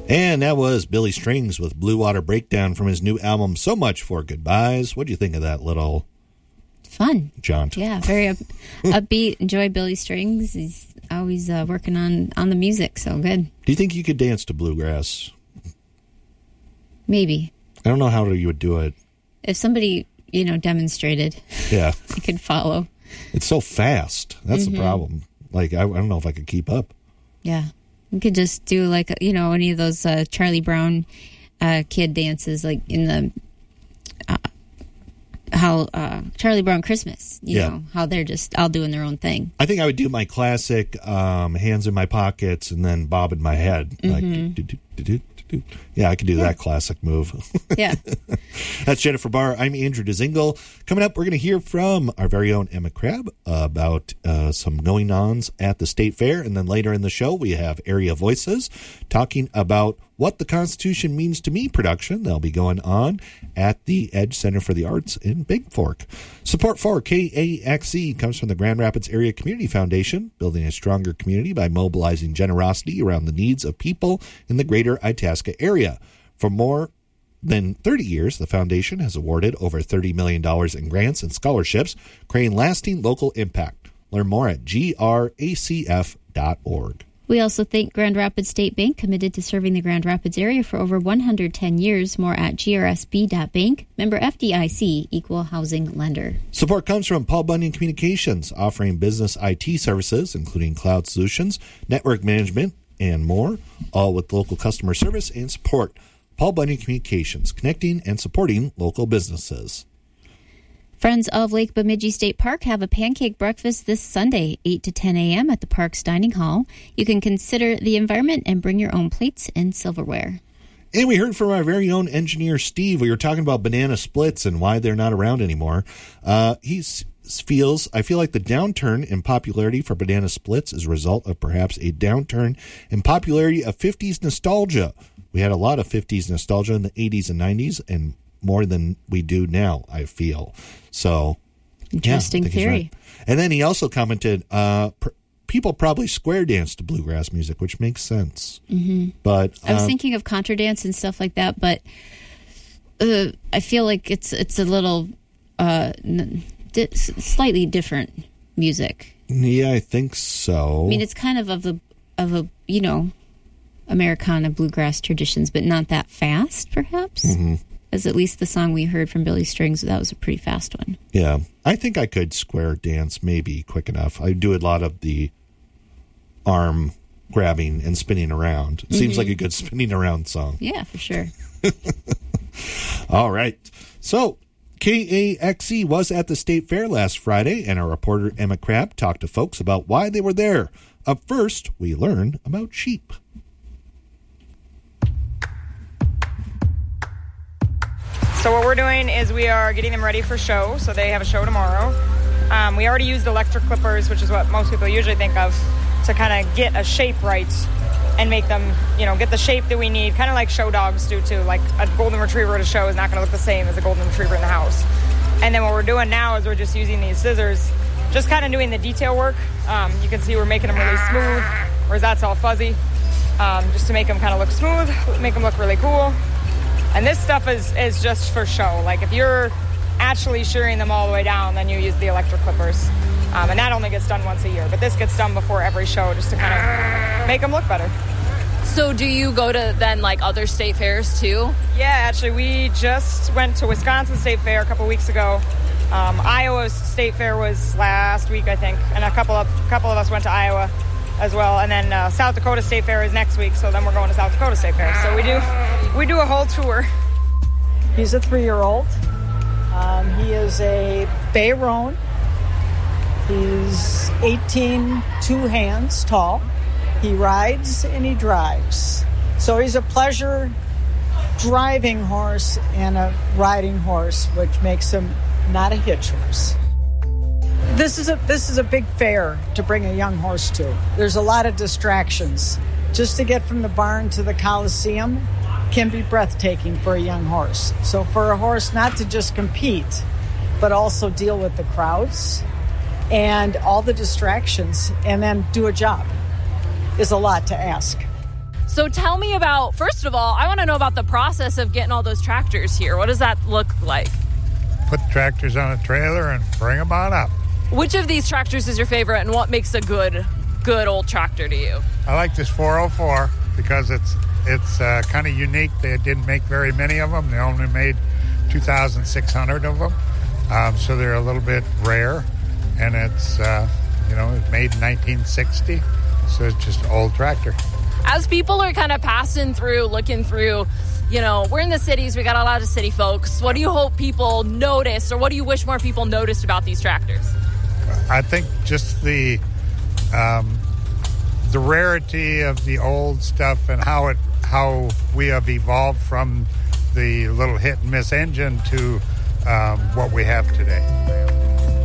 And that was Billy Strings with Blue Water Breakdown from his new album, So Much for Goodbyes. What do you think of that little fun jaunt? Yeah, very upbeat. Enjoy Billy Strings. He's always working on the music, so good. Do you think you could dance to bluegrass? Maybe. I don't know how you would do it. If somebody, demonstrated, yeah, I could follow. It's so fast. That's the problem. Like, I don't know if I could keep up. Yeah. You could just do any of those Charlie Brown kid dances, like in the Charlie Brown Christmas. You know how they're just all doing their own thing. I think I would do my classic hands in my pockets and then bob in my head, like yeah, I could do that classic move. Yeah. That's Jennifer Barr. I'm Andrew Dezingle. Coming up, we're going to hear from our very own Emma Crabb about some going-ons at the State Fair. And then later in the show, we have Area Voices talking about What the Constitution Means to Me production. They'll be going on at the Edge Center for the Arts in Big Fork. Support for KAXE comes from the Grand Rapids Area Community Foundation, building a stronger community by mobilizing generosity around the needs of people in the greater Itasca area. For more than 30 years, the foundation has awarded over $30 million in grants and scholarships, creating lasting local impact. Learn more at gracf.org. We also thank Grand Rapids State Bank, committed to serving the Grand Rapids area for over 110 years. More at grsb.bank. Member FDIC, equal housing lender. Support comes from Paul Bunyan Communications, offering business IT services, including cloud solutions, network management, and more, all with local customer service and support. Paul Bunyan Communications, connecting and supporting local businesses. Friends of Lake Bemidji State Park have a pancake breakfast this Sunday, 8 to 10 a.m. at the park's dining hall. You can consider the environment and bring your own plates and silverware. And we heard from our very own engineer, Steve. We were talking about banana splits and why they're not around anymore. I feel like the downturn in popularity for banana splits is a result of perhaps a downturn in popularity of 50s nostalgia. We had a lot of 50s nostalgia in the 80s and 90s, and more than we do now, I feel. So, interesting theory. Right. And then he also commented, people probably square dance to bluegrass music, which makes sense. Mm-hmm. But I was thinking of contra dance and stuff like that, but I feel like it's a little slightly different music. Yeah, I think so. I mean, it's kind of a Americana bluegrass traditions, but not that fast, perhaps. Mm-hmm. As at least the song we heard from Billy Strings, that was a pretty fast one. Yeah, I think I could square dance maybe quick enough. I do a lot of the arm grabbing and spinning around. It seems like a good spinning around song. Yeah, for sure. All right. So KAXE was at the State Fair last Friday, and our reporter Emma Crabb talked to folks about why they were there. Up first, we learn about sheep. So what we're doing is we are getting them ready for show. So they have a show tomorrow. We already used electric clippers, which is what most people usually think of, to kind of get a shape right and make them, get the shape that we need, kind of like show dogs do too. Like a golden retriever at a show is not going to look the same as a golden retriever in the house. And then what we're doing now is we're just using these scissors, just kind of doing the detail work. You can see we're making them really smooth, whereas that's all fuzzy, just to make them kind of look smooth, make them look really cool. And this stuff is just for show. Like if you're actually shearing them all the way down, then you use the electric clippers. And that only gets done once a year. But this gets done before every show just to kind of make them look better. So do you go to then like other state fairs too? Yeah, actually we just went to Wisconsin State Fair a couple weeks ago. Iowa State Fair was last week, I think. And a couple of us went to Iowa as well. And then South Dakota State Fair is next week. So then we're going to South Dakota State Fair. So we do a whole tour. He's a 3-year-old. He is a Bay Roan. He's 18 2 hands tall. He rides and he drives. So he's a pleasure driving horse and a riding horse, which makes him not a hitch horse. This is a big fair to bring a young horse to. There's a lot of distractions. Just to get from the barn to the Coliseum can be breathtaking for a young horse. So for a horse not to just compete, but also deal with the crowds and all the distractions and then do a job is a lot to ask. So tell me about, first of all, I want to know about the process of getting all those tractors here. What does that look like? Put the tractors on a trailer and bring them on up. Which of these tractors is your favorite, and what makes a good old tractor to you? I like this 404 because it's kind of unique. They didn't make very many of them. They only made 2,600 of them. So they're a little bit rare, and it's it's made in 1960. So it's just an old tractor. As people are kind of passing through, looking through, we're in the cities. We got a lot of city folks. What do you hope people notice, or what do you wish more people noticed about these tractors? I think just the rarity of the old stuff and how we have evolved from the little hit and miss engine to what we have today.